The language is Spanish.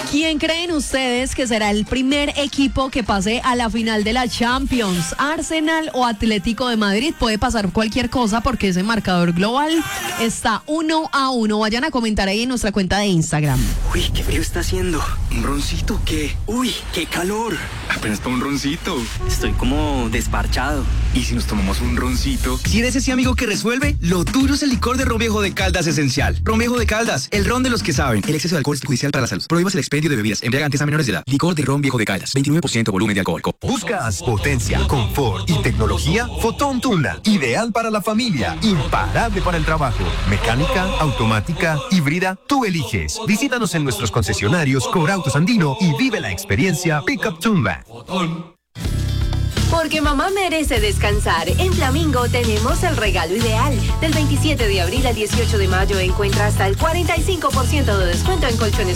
¿Quién creen ustedes que será el primer equipo que pase a la final de la Champions? ¿Arsenal o Atlético de Madrid? Puede pasar cualquier cosa porque ese marcador global está 1-1. Vayan a comentar ahí en nuestra cuenta de Instagram. Uy, qué frío está haciendo. ¿Un roncito o qué? Uy, qué calor. Apenas para un roncito. Estoy como desparchado. ¿Y si nos tomamos un roncito? Si eres ese amigo que resuelve, lo tuyo es el licor de Ron Viejo de Caldas Esencial. Ron Viejo de Caldas, el ron de los que saben. El exceso de alcohol es perjudicial para la salud. Prohíbas el expendio de bebidas embriagantes a menores de edad. Licor de Ron Viejo de Caldas, 29% volumen de alcohol. ¿Buscas potencia, confort y tecnología? Fotón Tundra, ideal para la familia, imparable para el trabajo. Mecánica, automática, híbrida, tú eliges. Visítanos en nuestros concesionarios Corautos Andino y vive la experiencia Pickup Tundra. Porque mamá merece descansar. En Flamingo tenemos el regalo ideal. Del 27 de abril al 18 de mayo encuentra hasta el 45% de descuento en colchones